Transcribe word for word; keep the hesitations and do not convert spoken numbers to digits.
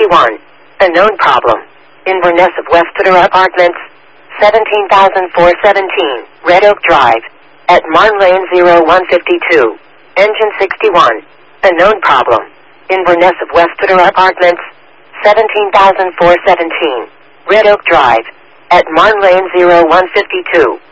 sixty-one. Unknown problem. Inverness of Westwater Apartments. seventeen thousand four hundred seventeen. Red Oak Drive. At Marn Lane zero one fifty-two. Engine sixty-one. Unknown problem. Inverness of Westwater Apartments. seventeen thousand four hundred seventeen. Red Oak Drive. At Marn Lane zero one fifty-two.